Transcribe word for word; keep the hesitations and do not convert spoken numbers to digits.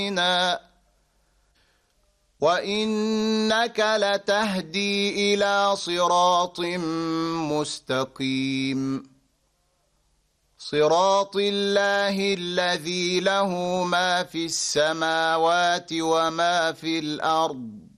وإنك لتهدي إلى صراط مستقيم صراط الله الذي له ما في السماوات وما في الأرض